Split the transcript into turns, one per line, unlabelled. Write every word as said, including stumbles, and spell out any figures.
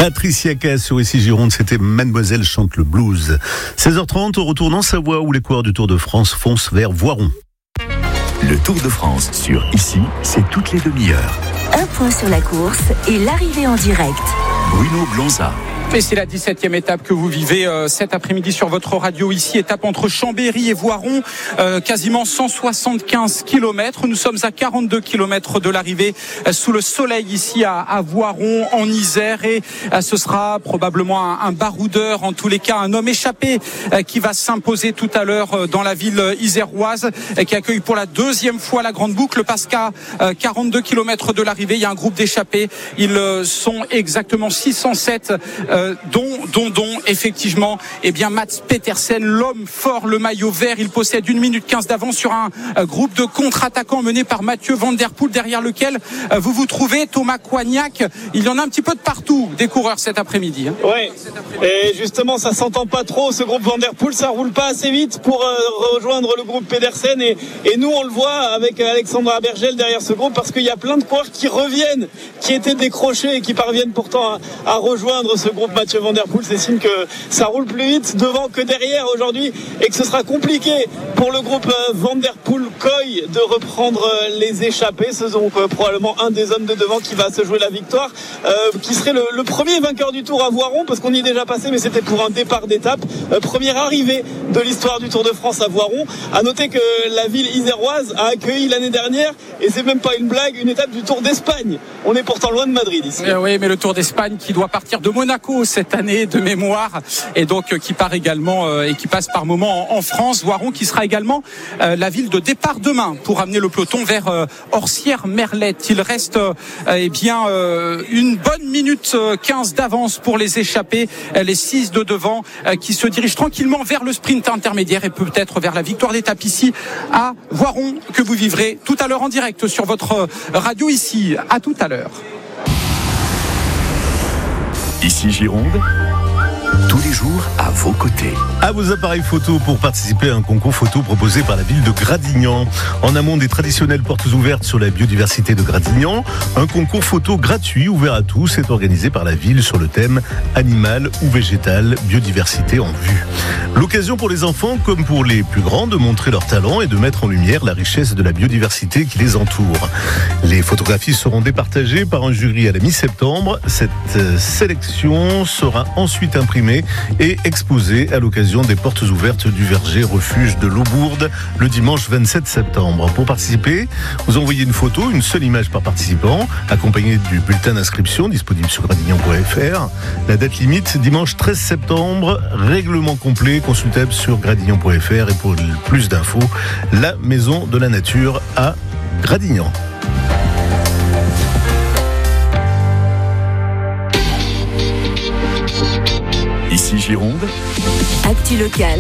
Patricia Cass sur Ici Gironde, c'était Mademoiselle chante le blues. seize heures trente, on retourne en Savoie où les coureurs du Tour de France foncent vers Voiron.
Le Tour de France sur Ici, c'est toutes les demi-heures.
Un point sur la course et l'arrivée en direct.
Bruno Blonza.
Et c'est la dix-septième étape que vous vivez euh, cet après-midi sur votre radio ici, étape entre Chambéry et Voiron, euh, quasiment cent soixante-quinze kilomètres. Nous sommes à quarante-deux kilomètres de l'arrivée euh, sous le soleil ici à, à Voiron en Isère et euh, ce sera probablement un, un baroudeur, en tous les cas un homme échappé euh, qui va s'imposer tout à l'heure euh, dans la ville iséroise euh, qui accueille pour la deuxième fois la Grande Boucle parce qu'à euh, quarante-deux kilomètres de l'arrivée, il y a un groupe d'échappés. Ils euh, sont exactement six cent sept euh, dont, dont, dont, effectivement, eh bien, Mats Petersen, l'homme fort, le maillot vert. Il possède une minute quinze d'avance sur un euh, groupe de contre-attaquants mené par Mathieu Van Der Poel, derrière lequel euh, vous vous trouvez Thomas Coignac. Il y en a un petit peu de partout, des coureurs cet après-midi. Hein.
Oui, et justement, ça s'entend pas trop, ce groupe Van Der Poel, ça roule pas assez vite pour euh, rejoindre le groupe Pedersen. Et, et nous, on le voit avec Alexandra Bergel derrière ce groupe, parce qu'il y a plein de coureurs qui reviennent, qui étaient décrochés et qui parviennent pourtant à, à rejoindre ce groupe Mathieu Van Der Poel. C'est signe que ça roule plus vite devant que derrière aujourd'hui et que ce sera compliqué pour le groupe Van Der Poel-Koy de reprendre les échappées. C'est donc probablement un des hommes de devant qui va se jouer la victoire, euh, qui serait le, le premier vainqueur du Tour à Voiron, parce qu'on y est déjà passé, mais c'était pour un départ d'étape. Euh, première arrivée de l'histoire du Tour de France à Voiron. À noter que la ville iséroise a accueilli l'année dernière, et c'est même pas une blague, une étape du Tour d'Espagne. On est pourtant loin de Madrid ici.
Euh, oui, mais le Tour d'Espagne qui doit partir de Monaco cette année de mémoire, et donc euh, qui part également euh, et qui passe par moment en, en France. Voiron qui sera également euh, la ville de départ demain pour amener le peloton vers euh, Orsières-Merlette. Il reste euh, eh bien euh, une bonne minute quinze d'avance pour les échappés, euh, les six de devant euh, qui se dirigent tranquillement vers le sprint intermédiaire et peut-être vers la victoire d'étape ici à Voiron, que vous vivrez tout à l'heure en direct sur votre radio ici. À tout à l'heure.
Ici Gironde, tous les jours à vos côtés.
À vos appareils photo pour participer à un concours photo proposé par la ville de Gradignan. En amont des traditionnelles portes ouvertes sur la biodiversité de Gradignan, un concours photo gratuit ouvert à tous est organisé par la ville sur le thème animal ou végétal, biodiversité en vue. L'occasion pour les enfants comme pour les plus grands de montrer leur talent et de mettre en lumière la richesse de la biodiversité qui les entoure. Les photographies seront départagées par un jury à la mi-septembre. Cette sélection sera ensuite imprimée et exposée à l'occasion des portes ouvertes du verger refuge de l'Aubourde le dimanche vingt-sept septembre. Pour participer, vous envoyez une photo, une seule image par participant, accompagnée du bulletin d'inscription disponible sur gradignan point f r. La date limite, dimanche treize septembre, règlement complet consultable sur gradignan point f r. Et pour plus d'infos, la Maison de la Nature à Gradignan.
Ici Gironde,
Actu locale